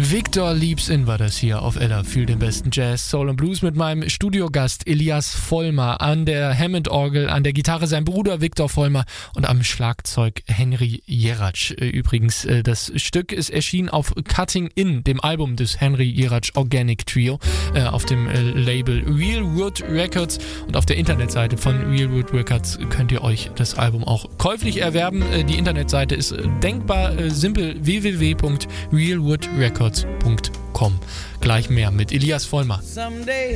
Victor Leaps In war das hier auf Ella für den besten Jazz, Soul und Blues mit meinem Studiogast Elias Vollmer, an der Hammond-Orgel, an der Gitarre sein Bruder Victor Vollmer und am Schlagzeug Henry Jeratsch. Übrigens, das Stück ist erschienen auf Cutting In, dem Album des Henry Jeratsch Organic Trio, auf dem Label Realwood Records, und auf der Internetseite von Realwood Records könnt ihr euch das Album auch käuflich erwerben. Die Internetseite ist denkbar simpel: www.realwoodrecords.com. Gleich mehr mit Elias Vollmer.